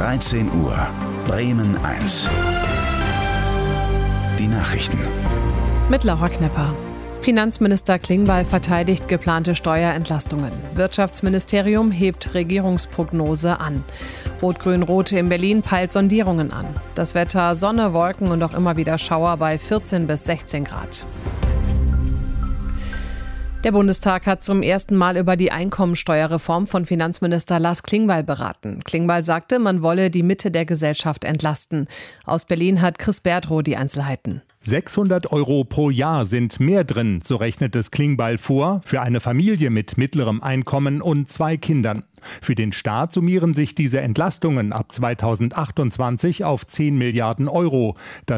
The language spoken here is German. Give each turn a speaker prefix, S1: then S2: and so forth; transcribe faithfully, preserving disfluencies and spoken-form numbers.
S1: dreizehn Uhr, Bremen eins. Die Nachrichten.
S2: Mit Laura Knepper. Finanzminister Klingbeil verteidigt geplante Steuerentlastungen. Wirtschaftsministerium hebt Regierungsprognose an. Rot-Grün-Rot in Berlin peilt Sondierungen an. Das Wetter: Sonne, Wolken und auch immer wieder Schauer bei vierzehn bis sechzehn Grad. Der Bundestag hat zum ersten Mal über die Einkommensteuerreform von Finanzminister Lars Klingbeil beraten. Klingbeil sagte, man wolle die Mitte der Gesellschaft entlasten. Aus Berlin hat Chris Berdrow die Einzelheiten.
S3: sechshundert Euro pro Jahr sind mehr drin, so rechnet es Klingbeil vor, für eine Familie mit mittlerem Einkommen und zwei Kindern. Für den Staat summieren sich diese Entlastungen ab zweitausendachtundzwanzig auf zehn Milliarden Euro. Das